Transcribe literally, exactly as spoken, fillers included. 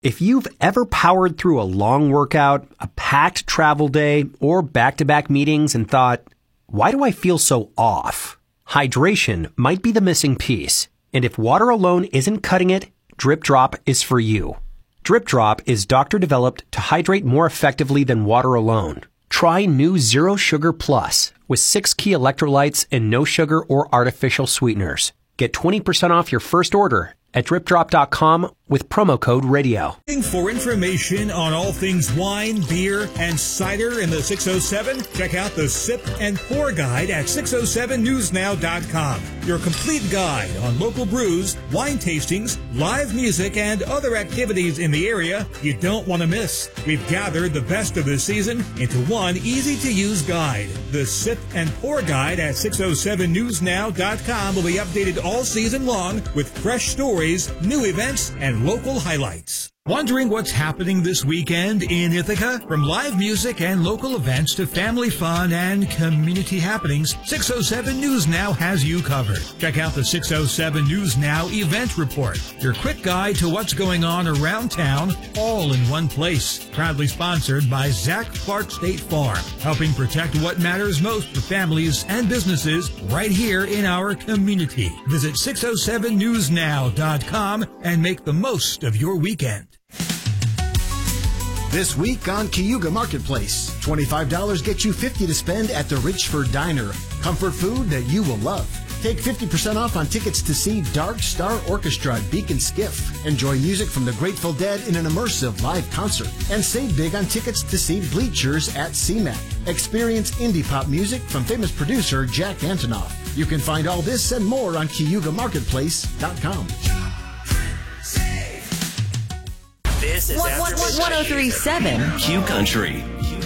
If you've ever powered through a long workout, a packed travel day, or back-to-back meetings and thought, why do I feel so off? Hydration might be the missing piece. And if water alone isn't cutting it, Drip Drop is for you. Drip Drop is doctor-developed to hydrate more effectively than water alone. Try new Zero Sugar Plus with six key electrolytes and no sugar or artificial sweeteners. Get twenty percent off your first order at drip drop dot com with promo code radio. For information on all things wine, beer, and cider in the six oh seven, check out the Sip and Pour Guide at six oh seven news now dot com. Your complete guide on local brews, wine tastings, live music, and other activities in the area you don't want to miss. We've gathered the best of the season into one easy-to-use guide. The Sip and Pour Guide at six oh seven news now dot com will be updated all season long with fresh stories, new events, and local highlights. Wondering what's happening this weekend in Ithaca? From live music and local events to family fun and community happenings, six oh seven News Now has you covered. Check out the six oh seven News Now Event Report, your quick guide to what's going on around town, all in one place. Proudly sponsored by Zach Clark State Farm, helping protect what matters most for families and businesses right here in our community. Visit six oh seven news now dot com and make the most of your weekend. This week on Cayuga Marketplace, twenty-five dollars gets you fifty dollars to spend at the Richford Diner. Comfort food that you will love. Take fifty percent off on tickets to see Dark Star Orchestra at Beacon Skiff. Enjoy music from the Grateful Dead in an immersive live concert. And save big on tickets to see Bleachers at C MAC. Experience indie pop music from famous producer Jack Antonoff. You can find all this and more on Cayuga Marketplace dot com. This is one oh three point seven Q Country.